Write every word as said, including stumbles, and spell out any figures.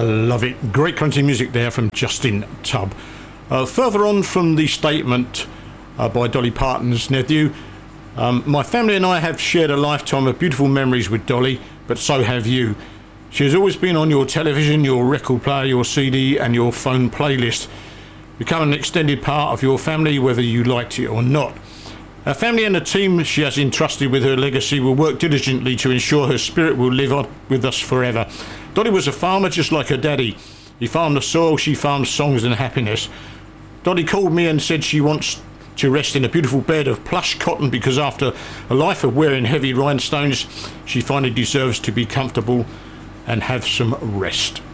love it. Great country music there from Justin Tubb. Uh, further on from the statement uh, by Dolly Parton's nephew, um, my family and I have shared a lifetime of beautiful memories with Dolly, but so have you. She has always been on your television, your record player, your C D and your phone playlist. Become an extended part of your family, whether you liked it or not. Her family and the team she has entrusted with her legacy will work diligently to ensure her spirit will live on with us forever. Dolly was a farmer just like her daddy. He farmed the soil, she farmed songs and happiness. Dolly called me and said she wants to rest in a beautiful bed of plush cotton because after a life of wearing heavy rhinestones, she finally deserves to be comfortable and have some rest.